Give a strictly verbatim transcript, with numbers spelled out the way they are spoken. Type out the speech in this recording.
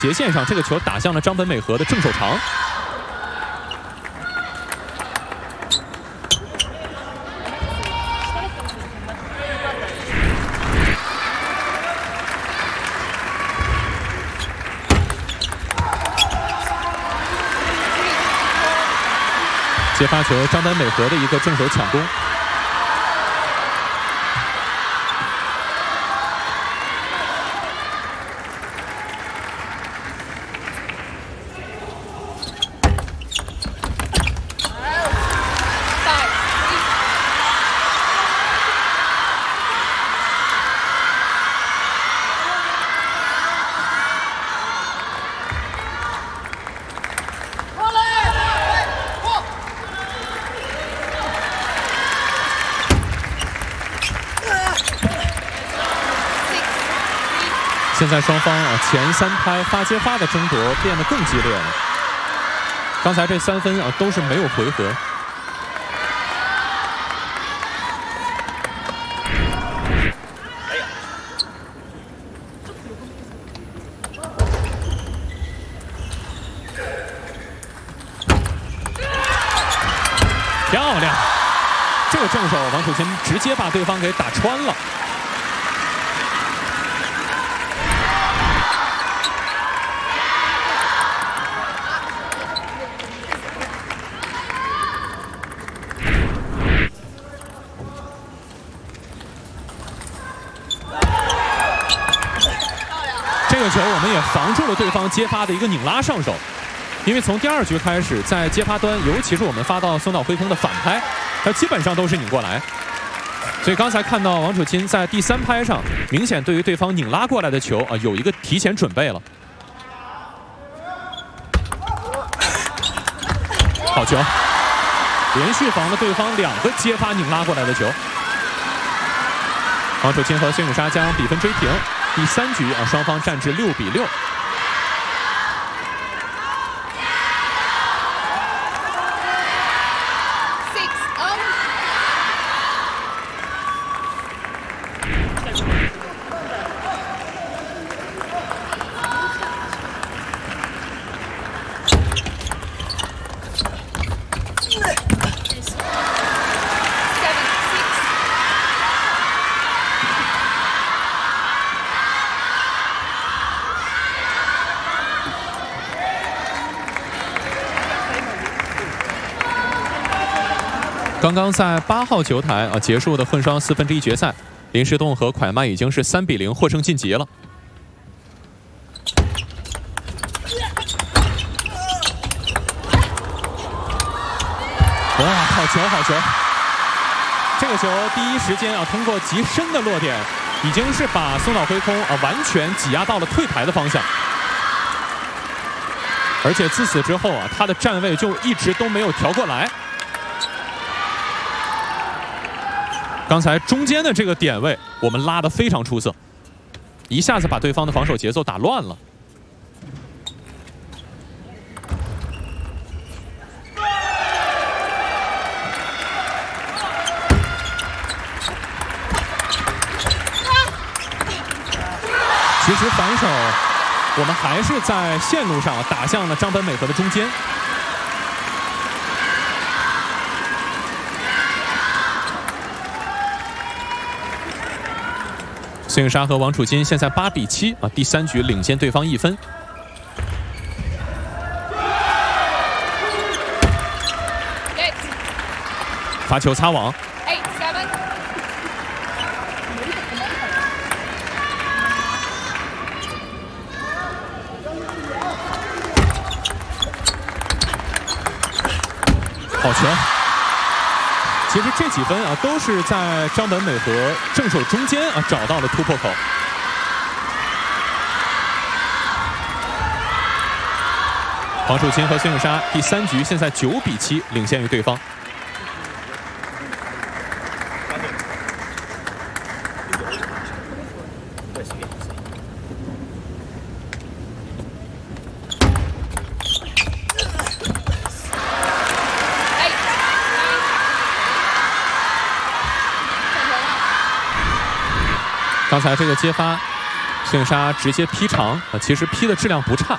斜线上，这个球打向了张本美和的正手长。接发球，张本美和的一个正手抢攻。 现在双方啊前三拍发接发的争夺变得更激烈了。刚才这三分啊都是没有回合。漂亮！这个正手王楚钦直接把对方给打穿了。 这个球我们也防住了对方接发的一个拧拉上手，因为从第二局开始，在接发端，尤其是我们发到松岛辉空的反拍，它基本上都是拧过来。所以刚才看到王楚钦在第三拍上，明显对于对方拧拉过来的球啊有一个提前准备了。好球，连续防了对方两个接发拧拉过来的球。王楚钦和孙颖莎将比分追平。 第三局啊，双方战至六比六。刚刚在八号球台啊结束的混双四分之一决赛，林诗栋和蒯曼已经是三比零获胜晋级了。哇，好球好球！这个球第一时间啊通过极深的落点，已经是把松岛辉空啊完全挤压到了退台的方向。而且自此之后啊，他的站位就一直都没有调过来。 刚才中间的这个点位，我们拉得非常出色，一下子把对方的防守节奏打乱了。其实反手，我们还是在线路上打向了张本美和的中间。 孙颖莎和王楚钦现在八比七啊，第三局领先对方一分。发球擦网。好球！ 其实这几分啊，都是在张本美和正手中间啊找到了突破口。王楚钦和孙颖莎第三局现在九比七领先于对方。刚才这个接发，孙颖莎直接劈长啊，其实劈的质量不差。